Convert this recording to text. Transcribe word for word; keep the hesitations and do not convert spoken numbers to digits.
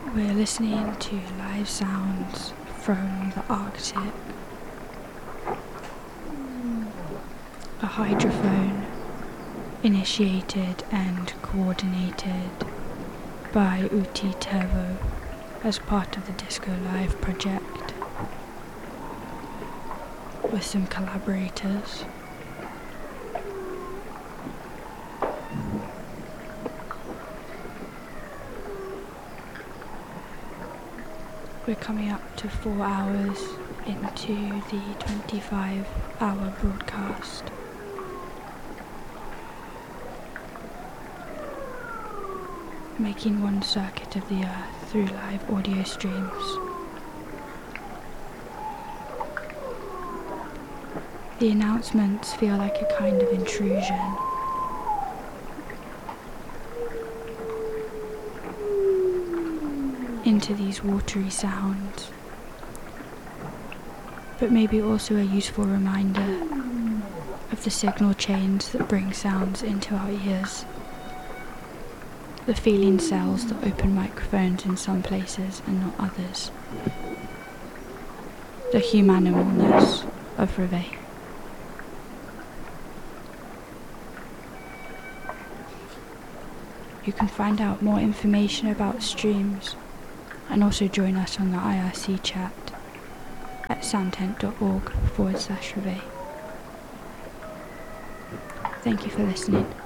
We're listening to live sounds from the Arctic. A hydrophone initiated and coordinated by Uti Tervo as part of the Disco Live project, with some collaborators. We're coming up to four hours into the twenty-five hour broadcast. Making one circuit of the Earth through live audio streams. The announcements feel like a kind of intrusion. Into these watery sounds, but maybe also a useful reminder of the signal chains that bring sounds into our ears. The feeling cells that open microphones in some places and not others. The humanimalness of Reveille. You can find out more information about streams and also join us on the I R C chat at soundtent.org forward slash Reveille. Thank you for listening.